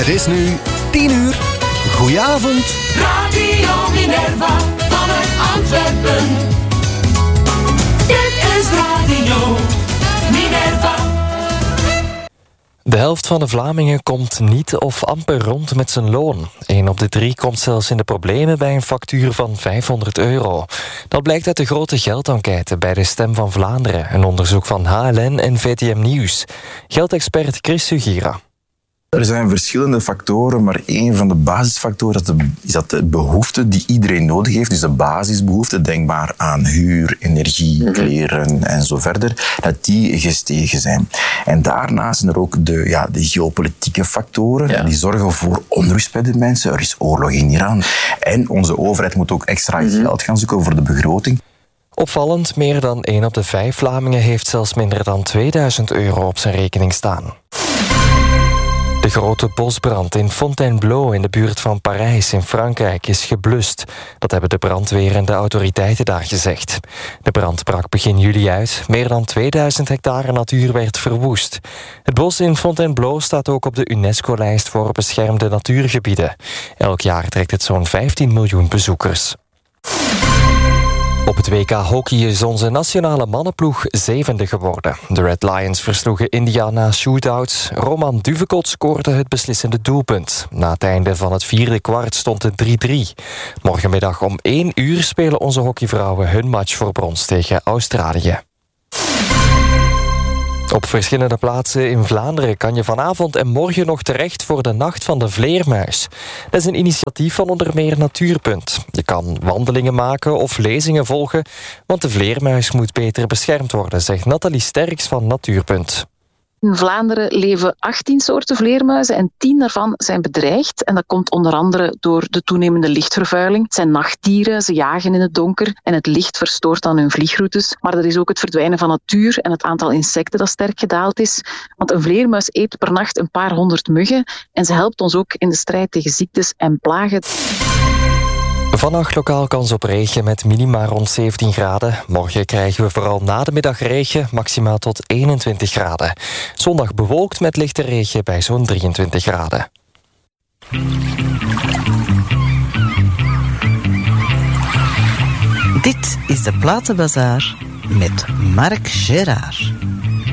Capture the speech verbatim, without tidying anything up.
Het is nu tien uur. Goedenavond. Radio Minerva vanuit Antwerpen. Dit is Radio Minerva. De helft van de Vlamingen komt niet of amper rond met zijn loon. Een op de drie komt zelfs in de problemen bij een factuur van vijfhonderd euro. Dat blijkt uit de grote geldenquête bij de Stem van Vlaanderen, een onderzoek van H L N en V T M Nieuws. Geldexpert Chris Sugira. Er zijn verschillende factoren, maar één van de basisfactoren is dat de behoeften die iedereen nodig heeft, dus de basisbehoeften, denk maar aan huur, energie, kleren en zo verder, dat die gestegen zijn. En daarnaast zijn er ook de, ja, de geopolitieke factoren, ja. die zorgen voor onrust bij de mensen. Er is oorlog in Iran. En onze overheid moet ook extra mm-hmm. geld gaan zoeken voor de begroting. Opvallend, meer dan één op de vijf Vlamingen heeft zelfs minder dan tweeduizend euro op zijn rekening staan. De grote bosbrand in Fontainebleau in de buurt van Parijs in Frankrijk is geblust. Dat hebben de brandweer en de autoriteiten daar gezegd. De brand brak begin juli uit. Meer dan tweeduizend hectare natuur werd verwoest. Het bos in Fontainebleau staat ook op de UNESCO-lijst voor beschermde natuurgebieden. Elk jaar trekt het zo'n vijftien miljoen bezoekers. Op het W K hockey is onze nationale mannenploeg zevende geworden. De Red Lions versloegen India na shootouts. Roman Duvekot scoorde het beslissende doelpunt. Na het einde van het vierde kwart stond het drie drie. Morgenmiddag om één uur spelen onze hockeyvrouwen hun match voor brons tegen Australië. Op verschillende plaatsen in Vlaanderen kan je vanavond en morgen nog terecht voor de Nacht van de Vleermuis. Dat is een initiatief van onder meer Natuurpunt. Je kan wandelingen maken of lezingen volgen, want de vleermuis moet beter beschermd worden, zegt Nathalie Sterks van Natuurpunt. In Vlaanderen leven achttien soorten vleermuizen en tien daarvan zijn bedreigd. En dat komt onder andere door de toenemende lichtvervuiling. Het zijn nachtdieren, ze jagen in het donker en het licht verstoort dan hun vliegroutes. Maar er is ook het verdwijnen van natuur en het aantal insecten dat sterk gedaald is. Want een vleermuis eet per nacht een paar honderd muggen en ze helpt ons ook in de strijd tegen ziektes en plagen. Vannacht lokaal kans op regen met minima rond zeventien graden. Morgen krijgen we vooral na de middag regen, maximaal tot eenentwintig graden. Zondag bewolkt met lichte regen bij zo'n drieëntwintig graden. Dit is de Platenbazaar met Marc Gérard.